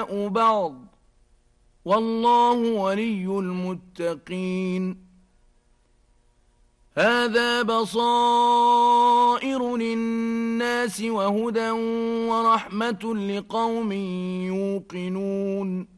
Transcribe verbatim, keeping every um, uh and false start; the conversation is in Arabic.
أولياء بعض والله ولي المتقين. هذا بصائر للناس وهدى ورحمة لقوم يوقنون.